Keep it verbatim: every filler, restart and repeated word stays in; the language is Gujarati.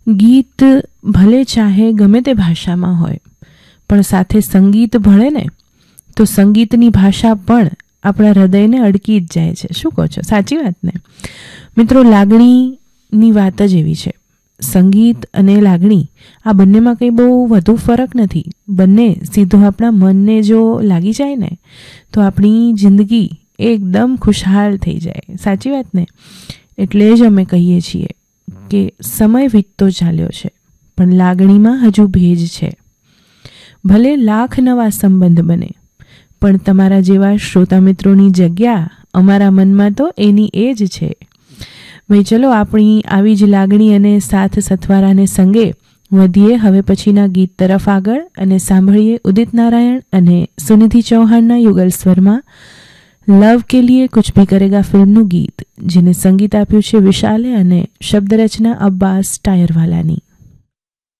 ગીત ભલે ચાહે ગમે તે ભાષામાં હોય, પણ સાથે સંગીત ભળે ને તો સંગીતની ભાષા પણ આપણા હૃદયને અડકી જ જાય છે. શું કહો છો? સાચી વાત ને મિત્રો? લાગણીની વાત જ એવી છે. સંગીત અને લાગણી આ બંનેમાં કંઈ બહુ વધુ ફરક નથી. બંને સીધો આપણા મનને જો લાગી જાય ને તો આપણી જિંદગી એકદમ ખુશહાલ થઈ જાય. સાચી વાત ને? એટલે જ અમે કહીએ છીએ કે સમય વીતતો ચાલ્યો છે પણ લાગણીમાં હજુ ભેજ છે. ભલે લાખ નવા સંબંધ બને પણ તમારા જેવા શ્રોતા મિત્રોની જગ્યા અમારા મનમાં તો એની એ જ છે. ભાઈ ચલો, આપણી આવી જ લાગણી અને સાથ સથવારાને સંગે વધીએ હવે પછીના ગીત તરફ આગળ અને સાંભળીએ ઉદિત નારાયણ અને સુનિધિ ચૌહાણના યુગલ સ્વરમાં લવ કે લીએ કુછ ભી કરેગા ફિલ્મનું ગીત, જેને સંગીત આપ્યું છે વિશાલે અને શબ્દ રચના અબ્બાસ ટાયરવાલાની.